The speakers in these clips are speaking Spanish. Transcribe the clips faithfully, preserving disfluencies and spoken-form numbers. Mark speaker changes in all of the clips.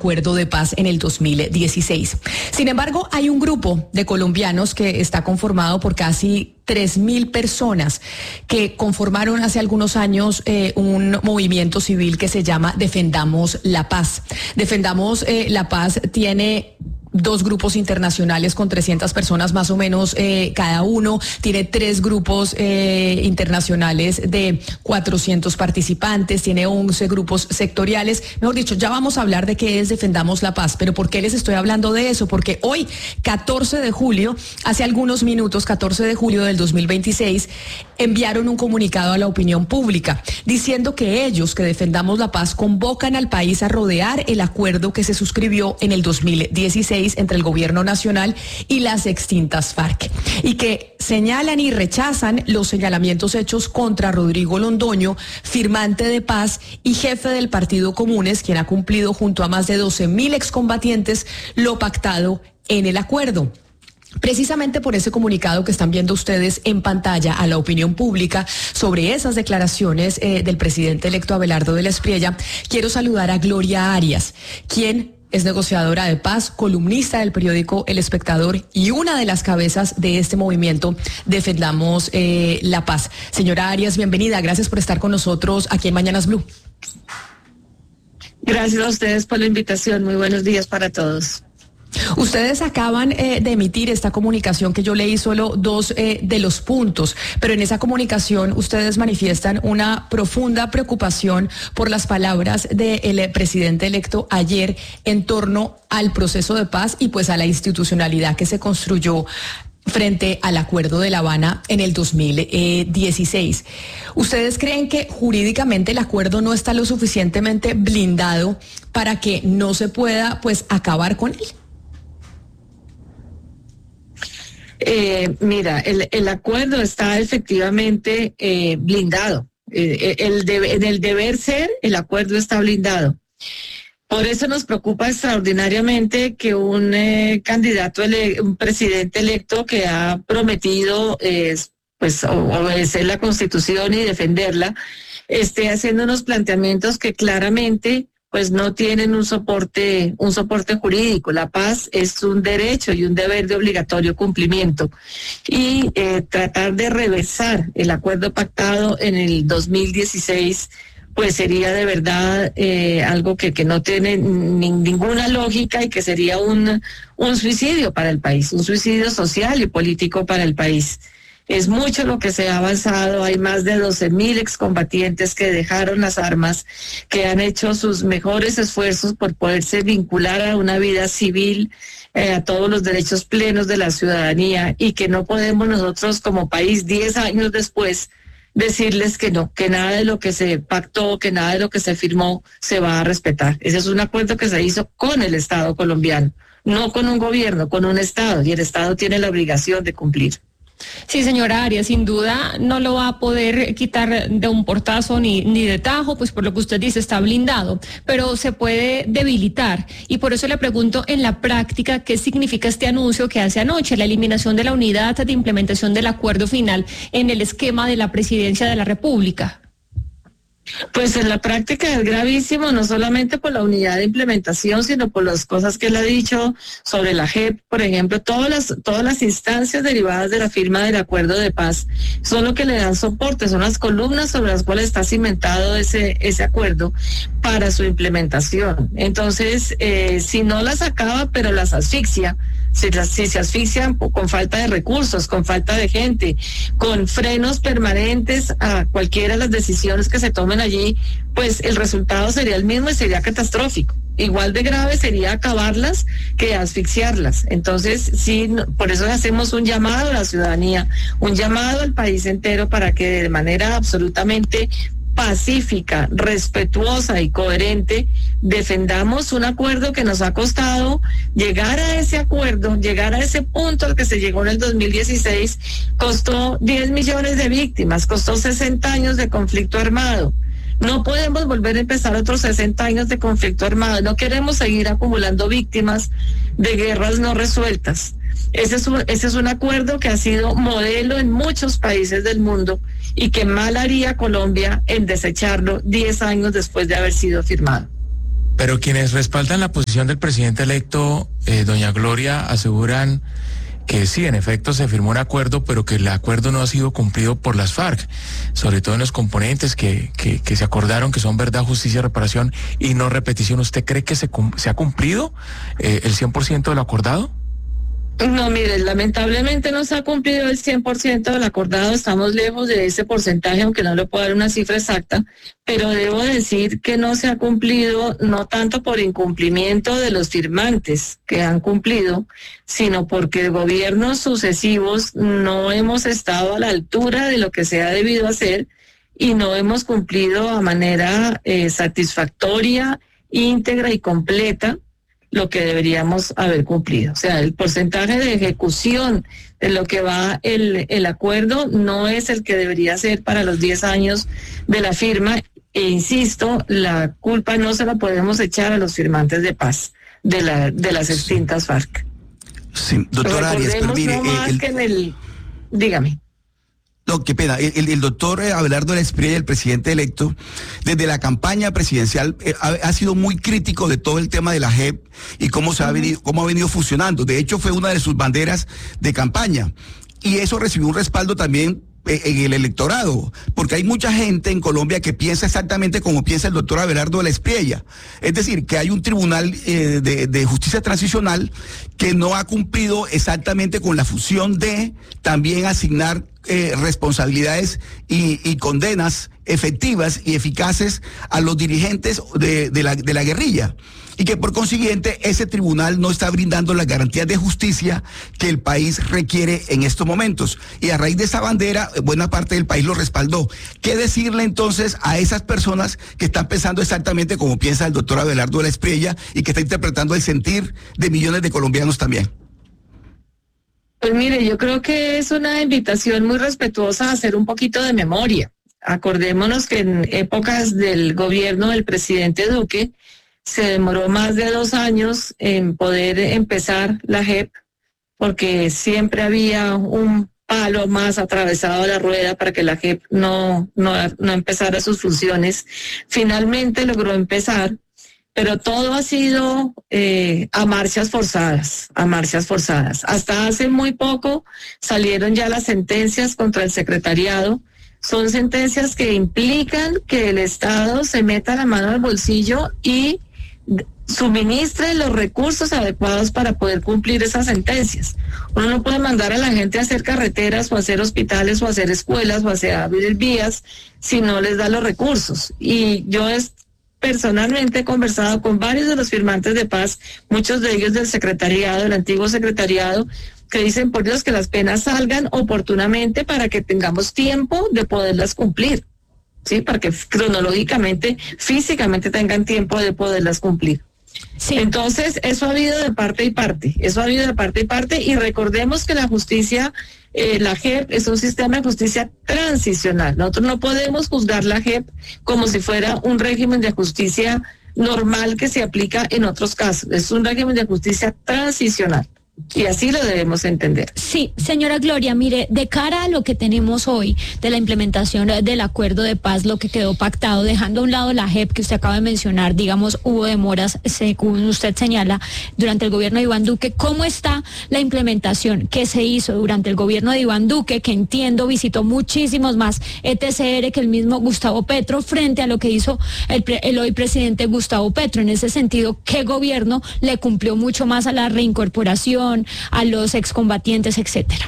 Speaker 1: acuerdo de paz en el dos mil dieciséis. Sin embargo, hay un grupo de colombianos que está conformado por casi tres mil personas que conformaron hace algunos años eh, un movimiento civil que se llama Defendamos la Paz. Defendamos eh, la Paz tiene dos grupos internacionales con trescientas personas más o menos eh, cada uno, tiene tres grupos eh, internacionales de cuatrocientos participantes, tiene once grupos sectoriales. Mejor dicho, ya vamos a hablar de qué es Defendamos la Paz, pero ¿por qué les estoy hablando de eso? Porque hoy, catorce de julio, hace algunos minutos, catorce de julio del dos mil veintiséis, enviaron un comunicado a la opinión pública diciendo que ellos, que Defendamos la Paz, convocan al país a rodear el acuerdo que se suscribió en el dos mil dieciséis entre el gobierno nacional y las extintas FARC, y que señalan y rechazan los señalamientos hechos contra Rodrigo Londoño, firmante de paz y jefe del Partido Comunes, quien ha cumplido junto a más de doce mil excombatientes lo pactado en el acuerdo. Precisamente por ese comunicado que están viendo ustedes en pantalla a la opinión pública sobre esas declaraciones eh, del presidente electo Abelardo de la Espriella, quiero saludar a Gloria Arias, quien es negociadora de paz, columnista del periódico El Espectador y una de las cabezas de este movimiento Defendamos eh, la Paz. Señora Arias, bienvenida. Gracias por estar con nosotros aquí en Mañanas Blue.
Speaker 2: Gracias a ustedes por la invitación. Muy buenos días para todos.
Speaker 1: Ustedes acaban eh, de emitir esta comunicación que yo leí solo dos eh, de los puntos, pero en esa comunicación ustedes manifiestan una profunda preocupación por las palabras del presidente electo ayer en torno al proceso de paz y pues a la institucionalidad que se construyó frente al Acuerdo de La Habana en el dos mil dieciséis. ¿Ustedes creen que jurídicamente el acuerdo no está lo suficientemente blindado para que no se pueda pues acabar con él?
Speaker 2: Eh, mira, el, el acuerdo está efectivamente eh, blindado. Eh, el de, en el deber ser, el acuerdo está blindado. Por eso nos preocupa extraordinariamente que un eh, candidato, ele, un presidente electo que ha prometido eh, pues obedecer la Constitución y defenderla, esté haciendo unos planteamientos que claramente pues no tienen un soporte, un soporte jurídico. La paz es un derecho y un deber de obligatorio cumplimiento. Y eh, tratar de reversar el acuerdo pactado en el dos mil dieciséis, pues sería de verdad eh, algo que, que no tiene ni, ninguna lógica y que sería un, un suicidio para el país, un suicidio social y político para el país. Es mucho lo que se ha avanzado, hay más de doce mil excombatientes que dejaron las armas, que han hecho sus mejores esfuerzos por poderse vincular a una vida civil, eh, a todos los derechos plenos de la ciudadanía, y que no podemos nosotros como país, diez años después, decirles que no, que nada de lo que se pactó, que nada de lo que se firmó se va a respetar. Ese es un acuerdo que se hizo con el Estado colombiano, no con un gobierno, con un Estado, y el Estado tiene la obligación de cumplir.
Speaker 3: Sí, señora Arias, sin duda no lo va a poder quitar de un portazo ni, ni de tajo, pues por lo que usted dice está blindado, pero se puede debilitar. Y por eso le pregunto en la práctica qué significa este anuncio que hace anoche, la eliminación de la unidad de implementación del acuerdo final en el esquema de la Presidencia de la República.
Speaker 2: Pues en la práctica es gravísimo, no solamente por la unidad de implementación, sino por las cosas que él ha dicho sobre la J E P, por ejemplo, todas las, todas las instancias derivadas de la firma del acuerdo de paz son lo que le dan soporte, son las columnas sobre las cuales está cimentado ese, ese acuerdo para su implementación. Entonces, eh, si no las acaba, pero las asfixia, si, las, si se asfixian con falta de recursos, con falta de gente, con frenos permanentes a cualquiera de las decisiones que se tomen allí, pues el resultado sería el mismo y sería catastrófico. Igual de grave sería acabarlas que asfixiarlas. Entonces, sí, por eso hacemos un llamado a la ciudadanía, un llamado al país entero para que de manera absolutamente pacífica, respetuosa y coherente defendamos un acuerdo que nos ha costado llegar a ese acuerdo, llegar a ese punto al que se llegó en el dos mil dieciséis, costó diez millones de víctimas, costó sesenta años de conflicto armado. No podemos volver a empezar otros sesenta años de conflicto armado, no queremos seguir acumulando víctimas de guerras no resueltas. Ese es un, ese es un acuerdo que ha sido modelo en muchos países del mundo y que mal haría Colombia en desecharlo diez años después de haber sido firmado.
Speaker 4: Pero quienes respaldan la posición del presidente electo, eh, doña Gloria, aseguran que sí, en efecto se firmó un acuerdo, pero que el acuerdo no ha sido cumplido por las FARC, sobre todo en los componentes que, que, que se acordaron, que son verdad, justicia, reparación y no repetición. ¿Usted cree que se, se ha cumplido eh, el cien por ciento de lo acordado?
Speaker 2: No, mire, lamentablemente no se ha cumplido el cien por ciento del acordado, estamos lejos de ese porcentaje, aunque no le puedo dar una cifra exacta, pero debo decir que no se ha cumplido no tanto por incumplimiento de los firmantes que han cumplido, sino porque gobiernos sucesivos no hemos estado a la altura de lo que se ha debido hacer y no hemos cumplido a manera eh, satisfactoria, íntegra y completa lo que deberíamos haber cumplido. O sea, el porcentaje de ejecución de lo que va el, el acuerdo no es el que debería ser para los diez años de la firma. E insisto, la culpa no se la podemos echar a los firmantes de paz de, la, de las extintas FARC.
Speaker 5: Sí, doctora Arias, pero mire...
Speaker 2: No más
Speaker 5: el,
Speaker 2: que en el... Dígame.
Speaker 5: No, qué pena. El, el doctor Abelardo de la Espriella, el presidente electo, desde la campaña presidencial eh, ha, ha sido muy crítico de todo el tema de la J E P y cómo se ha venido, cómo ha venido funcionando. De hecho, fue una de sus banderas de campaña. Y eso recibió un respaldo también en el electorado, porque hay mucha gente en Colombia que piensa exactamente como piensa el doctor Abelardo de la Espriella. Es decir, que hay un tribunal eh, de, de justicia transicional que no ha cumplido exactamente con la función de también asignar eh, responsabilidades y, y condenas efectivas y eficaces a los dirigentes de, de, la, de la guerrilla. Y que por consiguiente ese tribunal no está brindando las garantías de justicia que el país requiere en estos momentos. Y a raíz de esa bandera, buena parte del país lo respaldó. ¿Qué decirle entonces a esas personas que están pensando exactamente como piensa el doctor Abelardo de la Espriella y que está interpretando el sentir de millones de colombianos también?
Speaker 2: Pues mire, yo creo que es una invitación muy respetuosa a hacer un poquito de memoria. Acordémonos que en épocas del gobierno del presidente Duque, se demoró más de dos años en poder empezar la J E P porque siempre había un palo más atravesado a la rueda para que la J E P no, no, no empezara sus funciones. Finalmente logró empezar, pero todo ha sido eh, a marchas forzadas, a marchas forzadas. Hasta hace muy poco salieron ya las sentencias contra el secretariado. Son sentencias que implican que el Estado se meta la mano al bolsillo y suministre los recursos adecuados para poder cumplir esas sentencias. Uno no puede mandar a la gente a hacer carreteras o a hacer hospitales o a hacer escuelas o a hacer abrir vías si no les da los recursos. Y yo es, personalmente he conversado con varios de los firmantes de paz, muchos de ellos del secretariado, del antiguo secretariado, que dicen, por Dios, que las penas salgan oportunamente para que tengamos tiempo de poderlas cumplir. Sí, para que cronológicamente, físicamente tengan tiempo de poderlas cumplir. Sí. Entonces, eso ha habido de parte y parte, eso ha habido de parte y parte, y recordemos que la justicia, eh, la J E P es un sistema de justicia transicional. Nosotros no podemos juzgar la J E P como si fuera un régimen de justicia normal que se aplica en otros casos. Es un régimen de justicia transicional. Y así lo debemos entender.
Speaker 6: Sí, señora Gloria, mire, de cara a lo que tenemos hoy de la implementación del acuerdo de paz, lo que quedó pactado, dejando a un lado la J E P que usted acaba de mencionar, digamos, hubo demoras, según usted señala, durante el gobierno de Iván Duque. ¿Cómo está la implementación que se hizo durante el gobierno de Iván Duque, que entiendo visitó muchísimos más E T C R que el mismo Gustavo Petro, frente a lo que hizo el, el hoy presidente Gustavo Petro? En ese sentido, ¿qué gobierno le cumplió mucho más a la reincorporación, a los excombatientes, etcétera?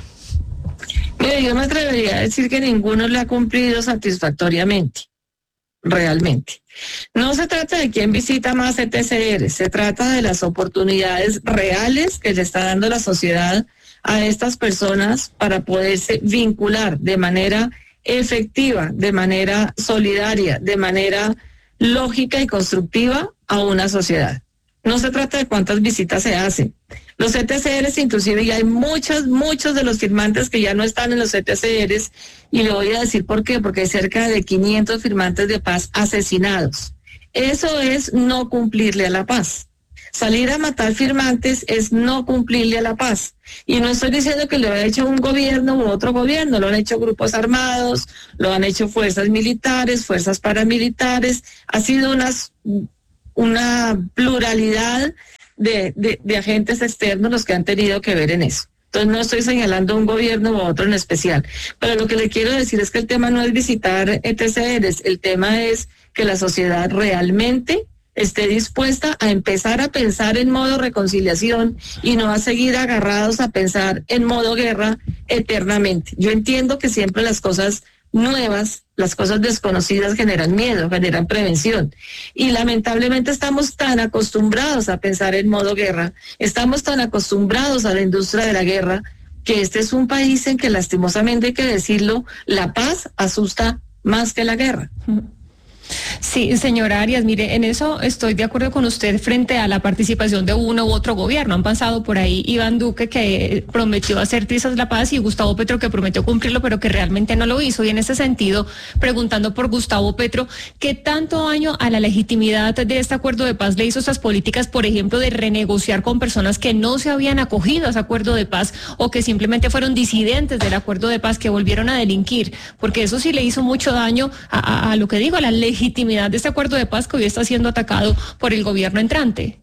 Speaker 2: Mire, yo me atrevería a decir que ninguno le ha cumplido satisfactoriamente, realmente. No se trata de quién visita más E T C R, se trata de las oportunidades reales que le está dando la sociedad a estas personas para poderse vincular de manera efectiva, de manera solidaria, de manera lógica y constructiva a una sociedad. No se trata de cuántas visitas se hacen. Los E T C Rs, inclusive, ya hay muchos, muchos de los firmantes que ya no están en los E T C Rs, y le voy a decir por qué, porque hay cerca de quinientos firmantes de paz asesinados. Eso es no cumplirle a la paz. Salir a matar firmantes es no cumplirle a la paz. Y no estoy diciendo que lo haya hecho un gobierno u otro gobierno, lo han hecho grupos armados, lo han hecho fuerzas militares, fuerzas paramilitares, ha sido unas... una pluralidad de, de, de agentes externos los que han tenido que ver en eso. Entonces no estoy señalando un gobierno u otro en especial, pero lo que le quiero decir es que el tema no es visitar E T C Rs, el tema es que la sociedad realmente esté dispuesta a empezar a pensar en modo reconciliación y no a seguir agarrados a pensar en modo guerra eternamente. Yo entiendo que siempre las cosas nuevas, las cosas desconocidas generan miedo, generan prevención. Y lamentablemente estamos tan acostumbrados a pensar en modo guerra, estamos tan acostumbrados a la industria de la guerra, que este es un país en que lastimosamente hay que decirlo, la paz asusta más que la guerra.
Speaker 3: Sí, señora Arias, mire, en eso estoy de acuerdo con usted frente a la participación de uno u otro gobierno. Han pasado por ahí Iván Duque, que prometió hacer trizas la paz, y Gustavo Petro, que prometió cumplirlo, pero que realmente no lo hizo. Y en ese sentido, preguntando por Gustavo Petro, ¿qué tanto daño a la legitimidad de este acuerdo de paz le hizo estas políticas, por ejemplo, de renegociar con personas que no se habían acogido a ese acuerdo de paz o que simplemente fueron disidentes del acuerdo de paz, que volvieron a delinquir? Porque eso sí le hizo mucho daño a, a, a lo que digo, a la legitimidad legitimidad de este acuerdo de paz que hoy está siendo atacado por el gobierno entrante.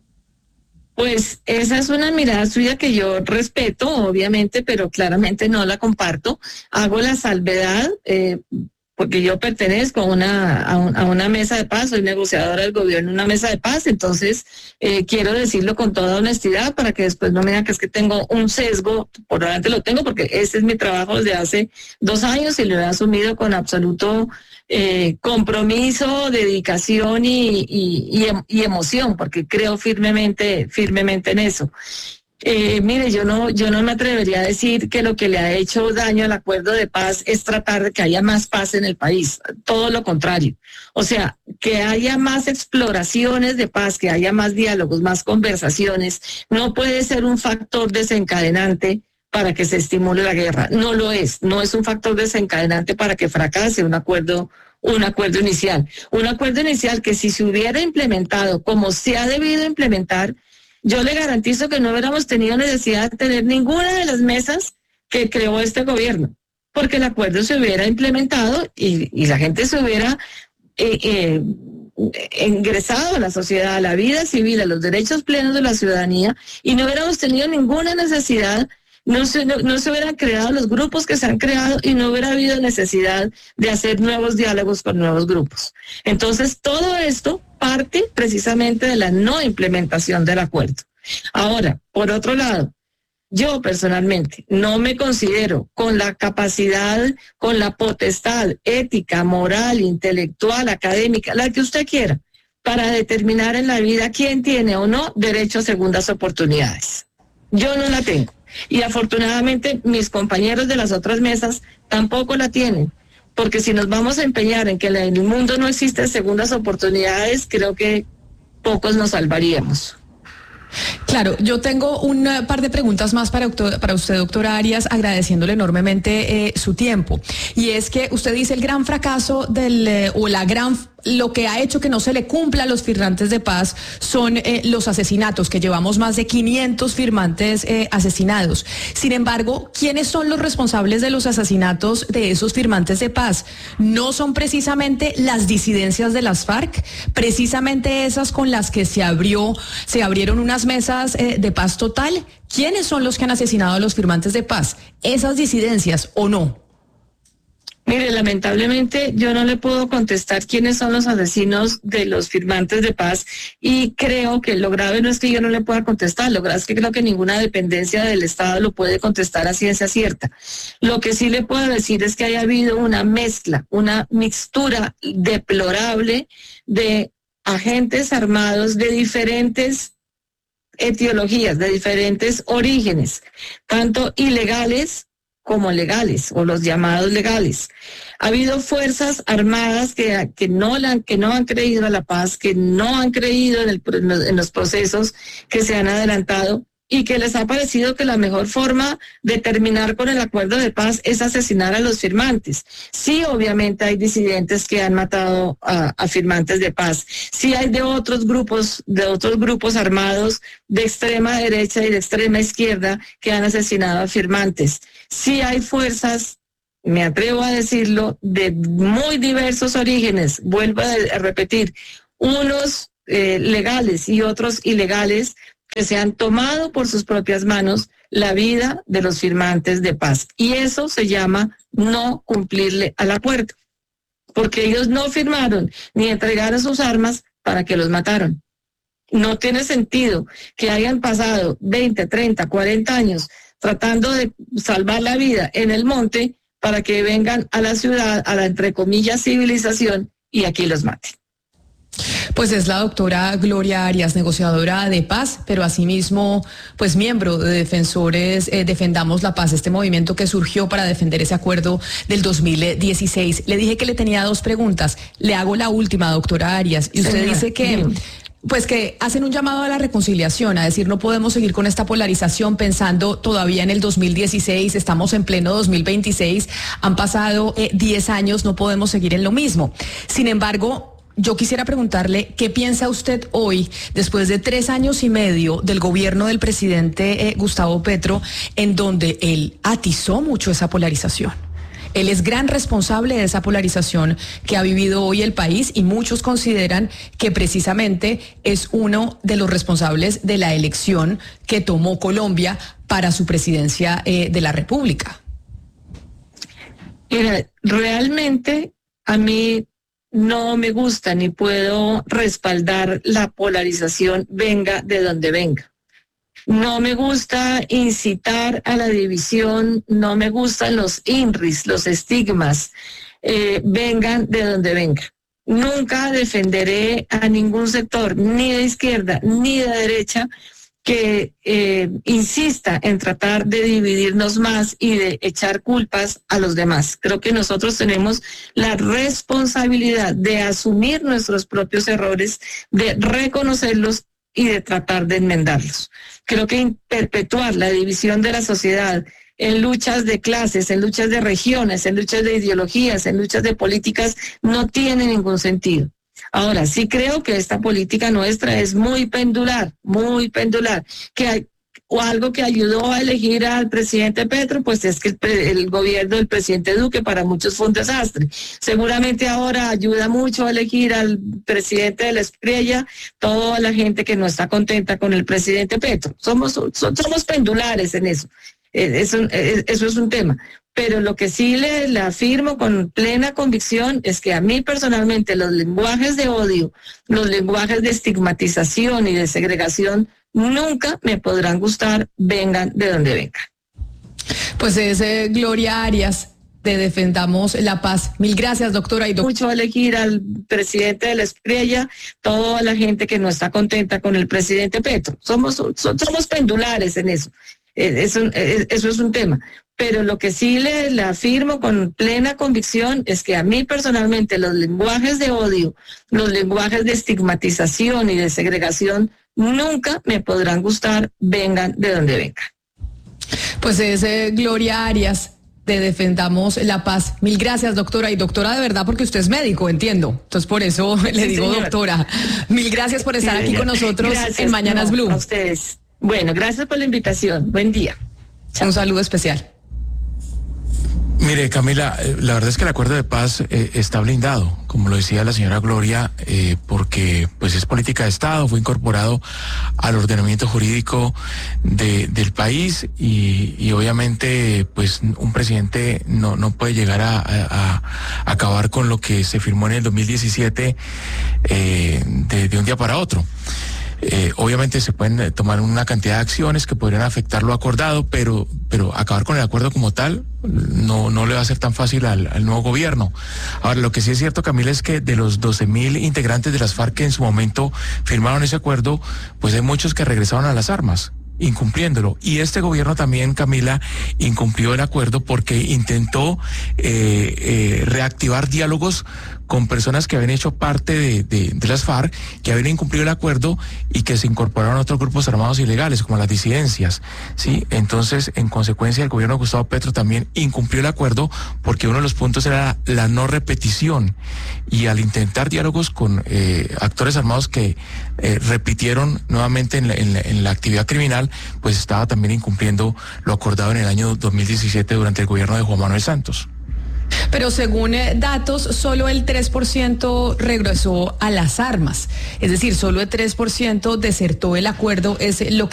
Speaker 2: Pues esa es una mirada suya que yo respeto, obviamente, pero claramente no la comparto. Hago la salvedad, eh, porque yo pertenezco a una, a, un, a una mesa de paz, soy negociadora del gobierno en una mesa de paz, entonces eh, quiero decirlo con toda honestidad para que después no me digan que es que tengo un sesgo, probablemente lo tengo porque ese es mi trabajo desde hace dos años y lo he asumido con absoluto eh, compromiso, dedicación y, y, y, y emoción, porque creo firmemente, firmemente en eso. Eh, mire, yo no, yo no me atrevería a decir que lo que le ha hecho daño al acuerdo de paz es tratar de que haya más paz en el país, todo lo contrario. O sea, que haya más exploraciones de paz, que haya más diálogos, más conversaciones, no puede ser un factor desencadenante para que se estimule la guerra. No lo es, no es un factor desencadenante para que fracase un acuerdo, un acuerdo inicial. Un acuerdo inicial que si se hubiera implementado como se ha debido implementar, yo le garantizo que no hubiéramos tenido necesidad de tener ninguna de las mesas que creó este gobierno, porque el acuerdo se hubiera implementado y, y la gente se hubiera eh, eh, ingresado a la sociedad, a la vida civil, a los derechos plenos de la ciudadanía, y no hubiéramos tenido ninguna necesidad, no se, no, no se hubieran creado los grupos que se han creado y no hubiera habido necesidad de hacer nuevos diálogos con nuevos grupos. Entonces, todo esto parte precisamente de la no implementación del acuerdo. Ahora, por otro lado, yo personalmente no me considero con la capacidad, con la potestad ética, moral, intelectual, académica, la que usted quiera, para determinar en la vida quién tiene o no derecho a segundas oportunidades. Yo no la tengo. Y afortunadamente mis compañeros de las otras mesas tampoco la tienen. Porque si nos vamos a empeñar en que en el mundo no existen segundas oportunidades, creo que pocos nos salvaríamos.
Speaker 1: Claro, yo tengo un par de preguntas más para, para usted, doctora Arias, agradeciéndole enormemente eh, su tiempo. Y es que usted dice el gran fracaso del, eh, o la gran, lo que ha hecho que no se le cumpla a los firmantes de paz son eh, los asesinatos, que llevamos más de quinientos firmantes eh, asesinados. Sin embargo, ¿quiénes son los responsables de los asesinatos de esos firmantes de paz? ¿No son precisamente las disidencias de las FARC? Precisamente esas con las que se abrió, se abrieron unas mesas eh, de paz total. ¿Quiénes son los que han asesinado a los firmantes de paz? ¿Esas disidencias o no?
Speaker 2: Mire, lamentablemente yo no le puedo contestar quiénes son los asesinos de los firmantes de paz, y creo que lo grave no es que yo no le pueda contestar, lo grave es que creo que ninguna dependencia del Estado lo puede contestar a ciencia cierta. Lo que sí le puedo decir es que haya habido una mezcla, una mixtura deplorable de agentes armados de diferentes etiologías, de diferentes orígenes, tanto ilegales como legales, o los llamados legales. Ha habido fuerzas armadas que, que, no, la, que no han creído a la paz, que no han creído en, el, en los procesos que se han adelantado, y que les ha parecido que la mejor forma de terminar con el acuerdo de paz es asesinar a los firmantes. Sí, obviamente hay disidentes que han matado a, a firmantes de paz. Sí hay de otros grupos, de otros grupos armados de extrema derecha y de extrema izquierda que han asesinado a firmantes. Sí hay fuerzas, me atrevo a decirlo, de muy diversos orígenes. Vuelvo a repetir, unos eh, legales y otros ilegales que se han tomado por sus propias manos la vida de los firmantes de paz. Y eso se llama no cumplirle al acuerdo, porque ellos no firmaron ni entregaron sus armas para que los mataron. No tiene sentido que hayan pasado veinte, treinta, cuarenta años tratando de salvar la vida en el monte para que vengan a la ciudad, a la entre comillas civilización, y aquí los maten.
Speaker 1: Pues es la doctora Gloria Arias, negociadora de paz, pero asimismo, pues miembro de Defensores eh, Defendamos la Paz, este movimiento que surgió para defender ese acuerdo del dos mil dieciséis. Le dije que le tenía dos preguntas. Le hago la última, doctora Arias, y usted Señora, dice que... Bien. Pues que hacen un llamado a la reconciliación, a decir no podemos seguir con esta polarización pensando todavía en el dos mil dieciséis, estamos en pleno dos mil veintiséis, han pasado eh, diez años, no podemos seguir en lo mismo. Sin embargo, yo quisiera preguntarle qué piensa usted hoy, después de tres años y medio del gobierno del presidente eh, Gustavo Petro, en donde él atizó mucho esa polarización. Él es gran responsable de esa polarización que ha vivido hoy el país y muchos consideran que precisamente es uno de los responsables de la elección que tomó Colombia para su presidencia eh, de la República.
Speaker 2: Mira, realmente a mí no me gusta ni puedo respaldar la polarización, venga de donde venga. No me gusta incitar a la división, no me gustan los INRIs, los estigmas, eh, vengan de donde vengan. Nunca defenderé a ningún sector, ni de izquierda ni de derecha, que eh, insista en tratar de dividirnos más y de echar culpas a los demás. Creo que nosotros tenemos la responsabilidad de asumir nuestros propios errores, de reconocerlos y de tratar de enmendarlos. Creo que perpetuar la división de la sociedad en luchas de clases, en luchas de regiones, en luchas de ideologías, en luchas de políticas, no tiene ningún sentido. Ahora, sí creo que esta política nuestra es muy pendular, muy pendular, que hay, o algo que ayudó a elegir al presidente Petro, pues es que el, el gobierno del presidente Duque para muchos fue un desastre. Seguramente ahora ayuda mucho a elegir al presidente de la Espriella, toda la gente que no está contenta con el presidente Petro. Somos, somos pendulares en eso. Eso, eso es un tema. Pero lo que sí le, le afirmo con plena convicción es que a mí personalmente los lenguajes de odio, los lenguajes de estigmatización y de segregación nunca me podrán gustar, vengan de donde vengan.
Speaker 1: Pues es eh, Gloria Arias, de Defendamos la Paz. Mil gracias, doctora. Y doc-
Speaker 2: Mucho elegir al presidente de la Espriella, toda la gente que no está contenta con el presidente Petro. Somos, somos pendulares en eso. Eso, eso es un tema. Pero lo que sí le, le afirmo con plena convicción es que a mí personalmente los lenguajes de odio, los lenguajes de estigmatización y de segregación nunca me podrán gustar, vengan de donde vengan.
Speaker 1: Pues es eh, Gloria Arias, de Defendamos la Paz. Mil gracias, doctora. Y doctora de verdad, porque usted es médico, entiendo. Entonces por eso le
Speaker 2: sí,
Speaker 1: digo señora. Doctora. Mil gracias por estar sí, aquí con nosotros gracias, en Mañanas no, Blue.
Speaker 2: A ustedes. Bueno, gracias por la invitación. Buen día.
Speaker 1: Chao. Un saludo especial.
Speaker 4: Mire, Camila, la verdad es que el acuerdo de paz eh, está blindado, como lo decía la señora Gloria, eh, porque pues es política de Estado, fue incorporado al ordenamiento jurídico de, del país y, y obviamente pues un presidente no, no puede llegar a, a, a acabar con lo que se firmó en el dos mil diecisiete eh, de, de un día para otro. Eh, obviamente se pueden tomar una cantidad de acciones que podrían afectar lo acordado, pero, pero acabar con el acuerdo como tal no, no le va a ser tan fácil al, al nuevo gobierno. Ahora, lo que sí es cierto, Camila, es que de los doce mil integrantes de las FARC que en su momento firmaron ese acuerdo, pues hay muchos que regresaron a las armas, incumpliéndolo. Y este gobierno también, Camila, incumplió el acuerdo porque intentó eh, eh, reactivar diálogos con personas que habían hecho parte de, de, de las FARC, que habían incumplido el acuerdo y que se incorporaron a otros grupos armados ilegales, como las disidencias, ¿sí? Entonces, en consecuencia, el gobierno de Gustavo Petro también incumplió el acuerdo porque uno de los puntos era la, la no repetición. Y al intentar diálogos con eh, actores armados que eh, repitieron nuevamente en la, en, la, en la actividad criminal, pues estaba también incumpliendo lo acordado en el año dos mil diecisiete durante el gobierno de Juan Manuel Santos.
Speaker 1: Pero según eh, datos, solo el tres por ciento regresó a las armas. Es decir, solo el tres por ciento desertó el acuerdo, es lo que